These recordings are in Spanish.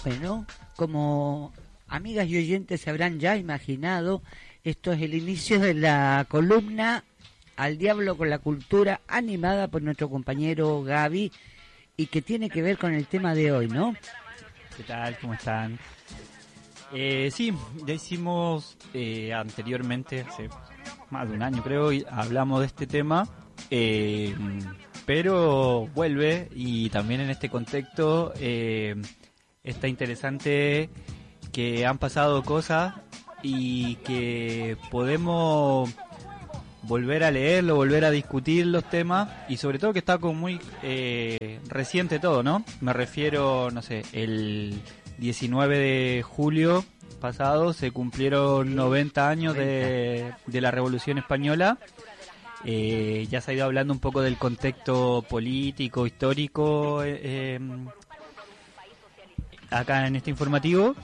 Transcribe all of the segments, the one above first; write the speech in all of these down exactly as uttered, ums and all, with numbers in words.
Bueno, como amigas y oyentes se habrán ya imaginado, esto es el inicio de la columna Al Diablo con la Cultura, animada por nuestro compañero Gaby, y que tiene que ver con el tema de hoy, ¿no? ¿Qué tal? ¿Cómo están? Eh, sí, ya hicimos eh, anteriormente, hace más de un año creo, y hablamos de este tema, eh, pero vuelve, y también en este contexto eh, está interesante que han pasado cosas y que podemos volver a leerlo, volver a discutir los temas, y sobre todo que está como muy eh, reciente todo, ¿no? Me refiero, no sé, el diecinueve de julio pasado se cumplieron noventa años de, de la Revolución Española. Eh, ya se ha ido hablando un poco del contexto político, histórico, eh, eh, acá en este informativo.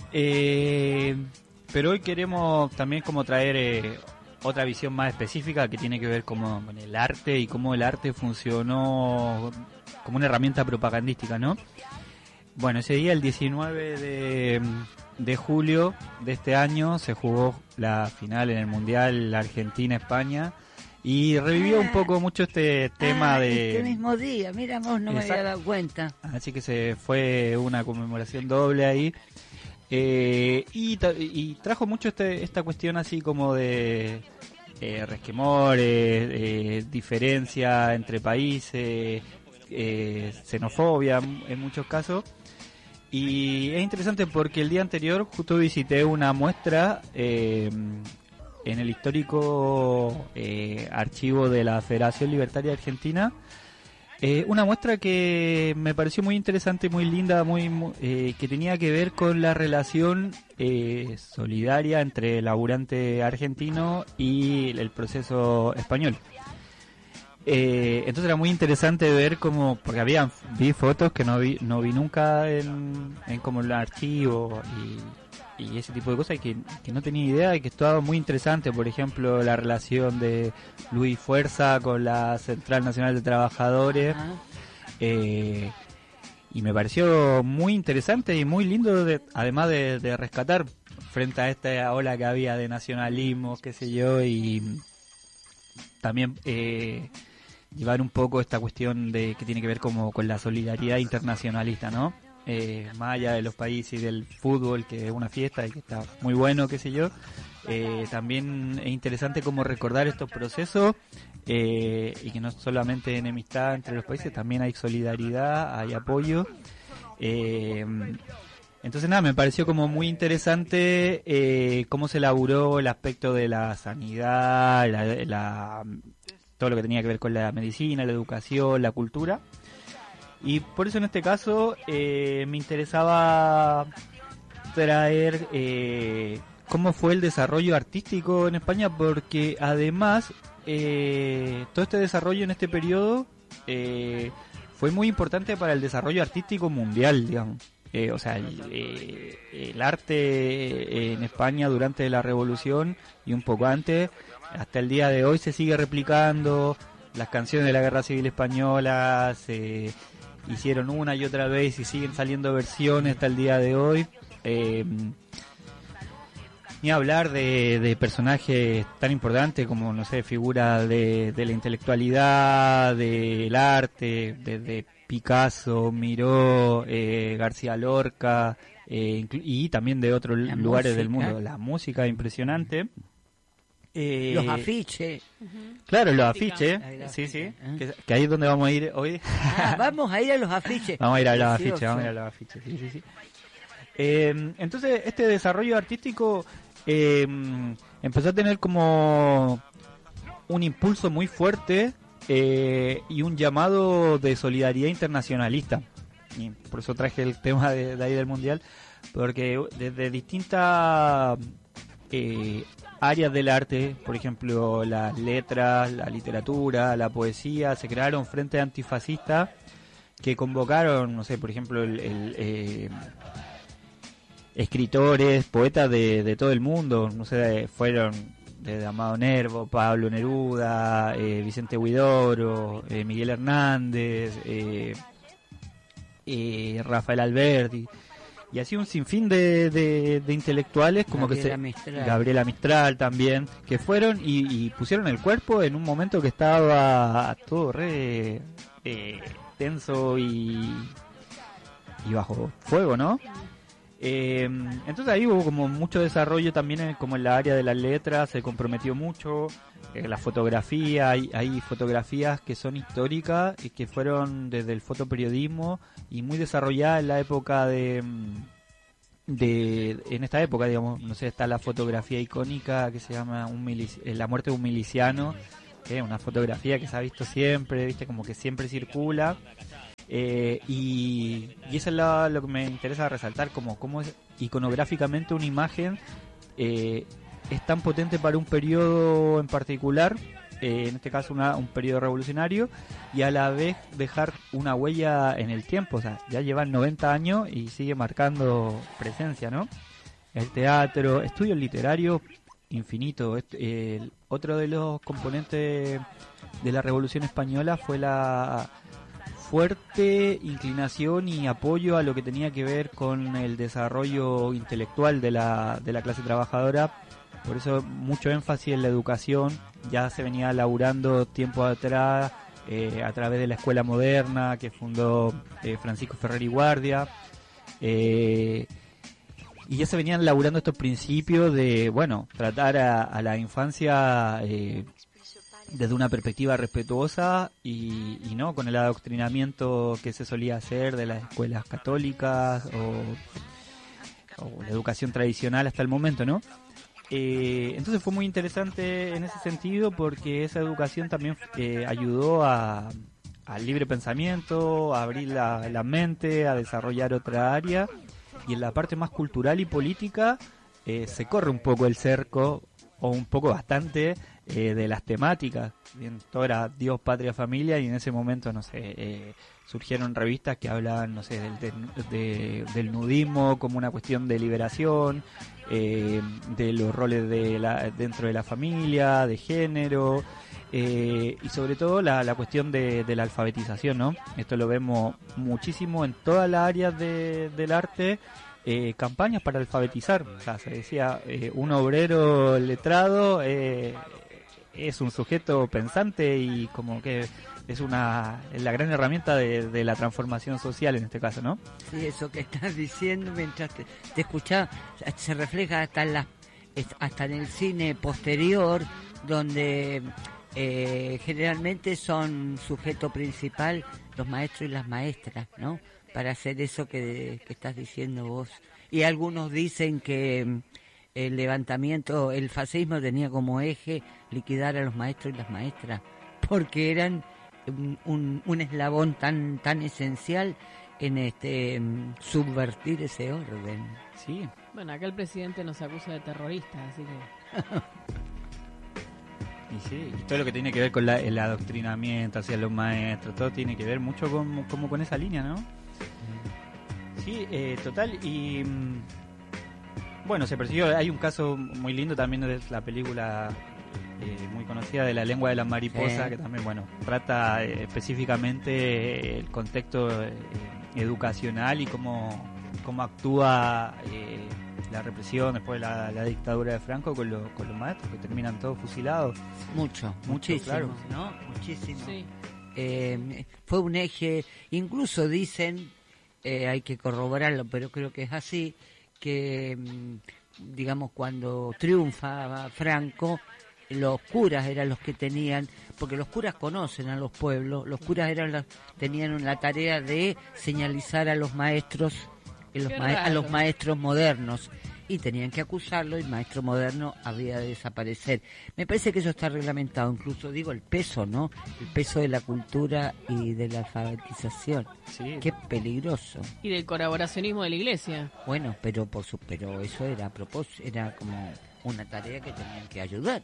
Eh, pero hoy queremos también como traer eh, otra visión más específica que tiene que ver como con el arte y cómo el arte funcionó como una herramienta propagandística, ¿no? Bueno, ese día, el diecinueve de, de julio de este año, se jugó la final en el Mundial Argentina-España, y revivió ah, un poco mucho este tema ah, de... Este mismo día, mira, vos no Exacto. me había dado cuenta. Así que se fue una conmemoración doble ahí. Eh, y, y trajo mucho este, esta cuestión así como de eh, resquemores, eh, diferencia entre países, eh, xenofobia en muchos casos. Y es interesante porque el día anterior justo visité una muestra eh, en el histórico eh, archivo de la Federación Libertaria Argentina. Eh, una muestra que me pareció muy interesante, muy linda, muy, muy eh, que tenía que ver con la relación eh, solidaria entre el laburante argentino y el proceso español. Eh, entonces era muy interesante ver cómo, porque había vi fotos que no vi no vi nunca en, en como el archivo y, y ese tipo de cosas, y que, que no tenía idea, y que estaba muy interesante. Por ejemplo, la relación de Luis Fuerza con la Central Nacional de Trabajadores, eh, y me pareció muy interesante y muy lindo, de, además de, de rescatar frente a esta ola que había de nacionalismo, qué sé yo, y también eh, llevar un poco esta cuestión de que tiene que ver como con la solidaridad internacionalista, ¿no? Eh, más allá de los países y del fútbol, que es una fiesta y que está muy bueno, qué sé yo, eh, también es interesante como recordar estos procesos, eh, y que no solamente enemistad entre los países, también hay solidaridad, hay apoyo. Eh, entonces nada, me pareció como muy interesante eh, cómo se elaboró el aspecto de la sanidad, la, la, todo lo que tenía que ver con la medicina, la educación, la cultura. Y por eso en este caso eh, me interesaba traer eh, cómo fue el desarrollo artístico en España, porque además eh, todo este desarrollo en este periodo eh, fue muy importante para el desarrollo artístico mundial, digamos. Eh, o sea, el, eh, el arte en España durante la Revolución y un poco antes, hasta el día de hoy se sigue replicando. Las canciones de la Guerra Civil Española se hicieron una y otra vez y siguen saliendo versiones hasta el día de hoy. Eh, ni hablar de, de personajes tan importantes como, no sé, figuras de, de la intelectualidad, del arte, desde Picasso, Miró, eh, García Lorca, eh, y también de otros la lugares música. del mundo. La música impresionante. Eh, los afiches. Uh-huh. Claro, los afiches, sí, sí, ¿eh? que, que ahí es donde vamos a ir hoy. Ah, vamos a ir a los afiches. Vamos a ir a los afiches, sí, vamos a ir a los afiches, sí, sí, sí. Eh, entonces, este desarrollo artístico eh, empezó a tener como un impulso muy fuerte eh, y un llamado de solidaridad internacionalista. Y por eso traje el tema de, de ahí del Mundial, porque desde distintas eh, áreas del arte, por ejemplo, las letras, la literatura, la poesía, se crearon frentes antifascistas que convocaron, no sé, por ejemplo, el, el, eh, escritores, poetas de, de todo el mundo, no sé, fueron desde Amado Nervo, Pablo Neruda, eh, Vicente Huidobro, eh, Miguel Hernández, eh, eh, Rafael Alberti, y así un sinfín de, de, de intelectuales como Gabriela que se Mistral. Gabriela Mistral también, que fueron y, y pusieron el cuerpo en un momento que estaba todo re eh, tenso y y bajo fuego, ¿no? Eh, entonces ahí hubo como mucho desarrollo también en, como en la área de las letras, se comprometió mucho, eh, la fotografía, hay, hay fotografías que son históricas y que fueron desde el fotoperiodismo y muy desarrolladas en la época de, de en esta época, digamos, no sé, está la fotografía icónica que se llama un milici- La muerte de un miliciano, que es una fotografía que se ha visto siempre, viste, como que siempre circula. Eh, y, y eso es lo, lo que me interesa resaltar, como cómo es iconográficamente una imagen eh, es tan potente para un periodo en particular, eh, en este caso una, un periodo revolucionario, y a la vez dejar una huella en el tiempo. O sea, ya llevan noventa años y sigue marcando presencia, ¿no? El teatro, estudios literarios infinito. Este, el, otro de los componentes de la Revolución Española fue la fuerte inclinación y apoyo a lo que tenía que ver con el desarrollo intelectual de la, de la clase trabajadora. Por eso mucho énfasis en la educación. Ya se venía laburando tiempo atrás eh, a través de la Escuela Moderna que fundó eh, Francisco Ferrer y Guardia. Eh, y ya se venían laburando estos principios de, bueno, tratar a, a la infancia eh, desde una perspectiva respetuosa y, y no con el adoctrinamiento que se solía hacer de las escuelas católicas o, o la educación tradicional hasta el momento, ¿no? Eh, entonces fue muy interesante en ese sentido porque esa educación también eh, ayudó a, al libre pensamiento, a abrir la, la mente, a desarrollar otra área, y en la parte más cultural y política eh, se corre un poco el cerco, o un poco bastante, eh, de las temáticas. Bien, todo era Dios, patria, familia, y en ese momento, no sé, eh, surgieron revistas que hablaban, no sé, del, del, de, del nudismo como una cuestión de liberación, eh, de los roles de la, dentro de la familia, de género, eh, y sobre todo la, la cuestión de, de la alfabetización, ¿no? Esto lo vemos muchísimo en todas las áreas de, del arte. Eh, campañas para alfabetizar. O sea, se decía, eh, un obrero letrado eh, es un sujeto pensante y como que es una es la gran herramienta de, de la transformación social en este caso, ¿no? Sí, eso que estás diciendo mientras te, te escuchaba se refleja hasta en la, hasta en el cine posterior, donde eh, generalmente son sujeto principal los maestros y las maestras, ¿no? Para hacer eso que, que estás diciendo vos. Y algunos dicen que el levantamiento, el fascismo tenía como eje liquidar a los maestros y las maestras, porque eran un, un, un eslabón tan tan esencial en este subvertir ese orden. Sí. Bueno, acá el presidente nos acusa de terroristas, así que... Y sí, y todo lo que tiene que ver con la, el adoctrinamiento hacia los maestros, todo tiene que ver mucho con, como con esa línea, ¿no? Sí, eh, total, y mm, bueno, se persiguió, hay un caso muy lindo también de la película eh, muy conocida de La lengua de las mariposas, sí, que también, bueno, trata eh, específicamente el contexto eh, educacional y cómo, cómo actúa eh, la represión después de la, la dictadura de Franco con, lo, con los maestros que terminan todos fusilados. Mucho, Mucho, muchísimo, claro. ¿no? Muchísimo. Sí. Eh, fue un eje, incluso dicen, eh, hay que corroborarlo, pero creo que es así, que digamos cuando triunfaba Franco, los curas eran los que tenían, porque los curas conocen a los pueblos, los curas eran los, tenían la tarea de señalizar a los maestros, a los, ma- a los maestros modernos, y tenían que acusarlo, y el maestro moderno había de desaparecer. Me parece que eso está reglamentado, incluso digo el peso, ¿no? El peso de la cultura y de la alfabetización. Sí. Qué peligroso. Y del colaboracionismo de la iglesia. Bueno, pero por su, pero eso era a propósito, era como una tarea que tenían que ayudar.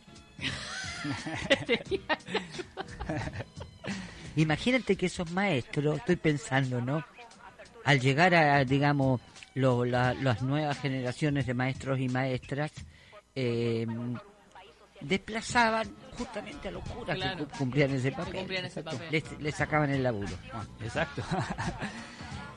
Imagínate que esos maestros, estoy pensando, ¿no? Al llegar a, digamos, lo, la, las nuevas generaciones de maestros y maestras, eh, desplazaban justamente a los curas, claro, que cumplían ese papel. Cumplían ese papel. Les, les sacaban el laburo. Exacto.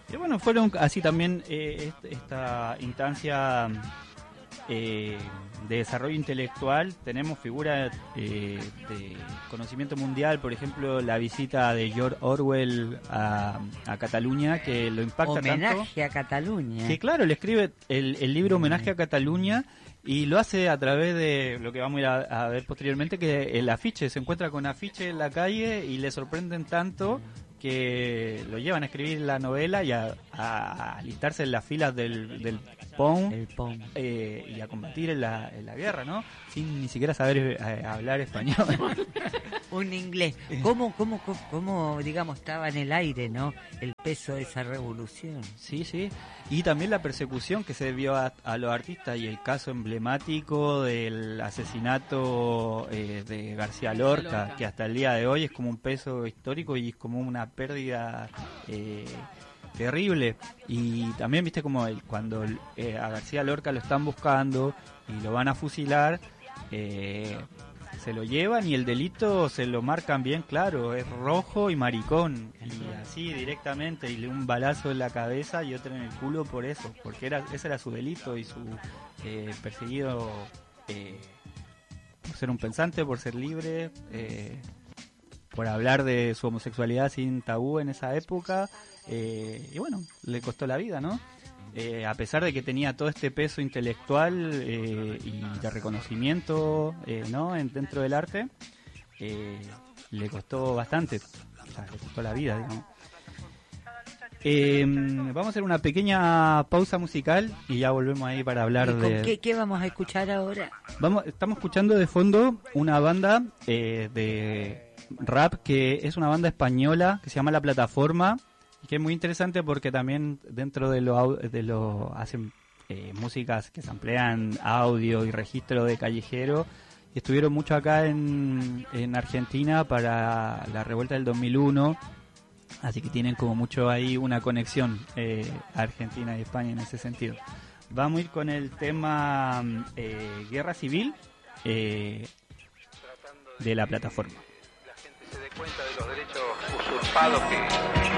Y bueno, fueron así también eh, esta instancia eh, de desarrollo intelectual. Tenemos figuras eh, de conocimiento mundial, por ejemplo, la visita de George Orwell a, a Cataluña, que lo impacta Homenaje tanto. Homenaje a Cataluña. Que claro, le escribe el, el libro Homenaje a Cataluña y lo hace a través de lo que vamos a ir a, a ver posteriormente, que el afiche, se encuentra con afiche en la calle y le sorprenden tanto que lo llevan a escribir la novela y a, a, a alistarse en las filas del, del P O M, el P O M. Eh, y a combatir en la, en la guerra, ¿no? Sin ni siquiera saber eh, hablar español. Un inglés. ¿Cómo, cómo, cómo, cómo, digamos, estaba en el aire, ¿no? El peso de esa revolución. Sí, sí. Y también la persecución que se debió a, a los artistas y el caso emblemático del asesinato eh, de García Lorca, Lorca, que hasta el día de hoy es como un peso histórico y es como una pérdida eh, terrible. Y también, viste, como el, cuando eh, a García Lorca lo están buscando y lo van a fusilar, eh, se lo llevan y el delito se lo marcan bien claro, es rojo y maricón, y así directamente, y un balazo en la cabeza y otro en el culo por eso, porque era ese era su delito y su eh, perseguido eh, por ser un pensante, por ser libre, eh, por hablar de su homosexualidad sin tabú en esa época, eh, y bueno, le costó la vida, ¿no? Eh, a pesar de que tenía todo este peso intelectual eh, y de reconocimiento eh, ¿no? en, dentro del arte, eh, le costó bastante, o sea, le costó la vida, digamos. Eh, vamos a hacer una pequeña pausa musical y ya volvemos ahí para hablar ¿Y con de... qué, qué vamos a escuchar ahora? Vamos, estamos escuchando de fondo una banda eh, de rap que es una banda española que se llama La Plataforma, que es muy interesante porque también dentro de lo de lo hacen eh, músicas que se emplean audio y registro de callejero, y estuvieron mucho acá en, en Argentina para la revuelta del dos mil uno, así que tienen como mucho ahí una conexión eh, Argentina y España en ese sentido. Vamos a ir con el tema eh, Guerra Civil eh, de La Plataforma. La gente se dé cuenta de los derechos usurpados que